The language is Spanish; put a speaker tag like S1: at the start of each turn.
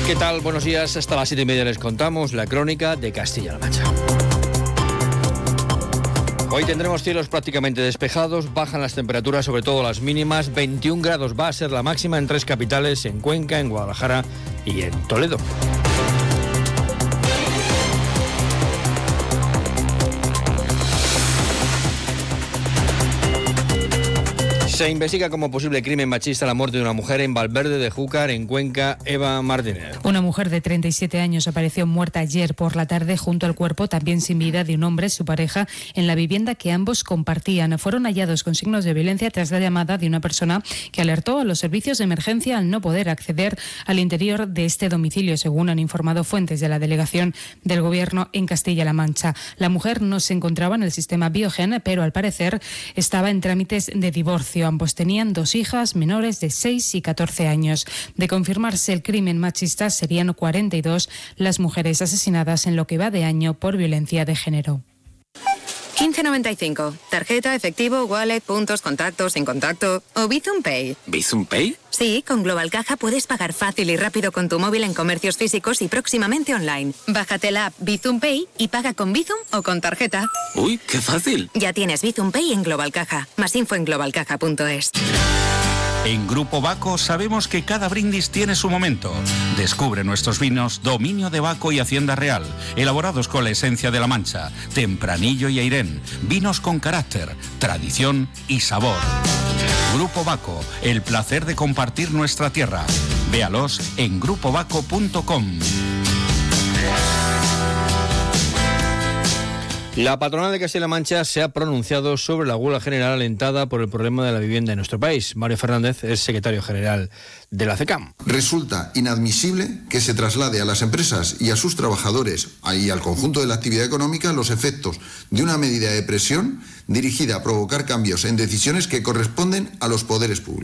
S1: ¿Qué tal? Buenos días. Hasta las 7:30 les contamos la crónica de Castilla-La Mancha. Hoy tendremos cielos prácticamente despejados, bajan las temperaturas, sobre todo las mínimas. 21 grados va a ser la máxima en 3 capitales, en Cuenca, en Guadalajara y en Toledo. Se investiga como posible crimen machista la muerte de una mujer en Valverde de Júcar, en Cuenca. Eva Martínez.
S2: Una mujer de 37 años apareció muerta ayer por la tarde junto al cuerpo, también sin vida, de un hombre, su pareja, en la vivienda que ambos compartían. Fueron hallados con signos de violencia tras la llamada de una persona que alertó a los servicios de emergencia al no poder acceder al interior de este domicilio, según han informado fuentes de la delegación del Gobierno en Castilla-La Mancha. La mujer no se encontraba en el sistema Biogen, pero al parecer estaba en trámites de divorcio. Ambos tenían 2 hijas menores de 6 y 14 años. De confirmarse el crimen machista, serían 42 las mujeres asesinadas en lo que va de año por violencia de género.
S3: 15.95. Tarjeta, efectivo, wallet, puntos, contactos, sin contacto o Bizum Pay.
S4: ¿Bizum Pay?
S3: Sí, con Global Caja puedes pagar fácil y rápido con tu móvil en comercios físicos y próximamente online. Bájate la app Bizum Pay y paga con Bizum o con tarjeta.
S4: ¡Uy, qué fácil!
S3: Ya tienes Bizum Pay en Global Caja. Más info en globalcaja.es.
S5: En Grupo Baco sabemos que cada brindis tiene su momento. Descubre nuestros vinos Dominio de Baco y Hacienda Real, elaborados con la esencia de La Mancha, Tempranillo y Airén, vinos con carácter, tradición y sabor. Grupo Baco, el placer de compartir nuestra tierra. Véalos en grupobaco.com.
S1: La patronal de Castilla-La Mancha se ha pronunciado sobre la huelga general alentada por el problema de la vivienda en nuestro país. Mario Fernández es secretario general de la CECAM.
S6: Resulta inadmisible que se traslade a las empresas y a sus trabajadores y al conjunto de la actividad económica los efectos de una medida de presión dirigida a provocar cambios en decisiones que corresponden a los poderes públicos.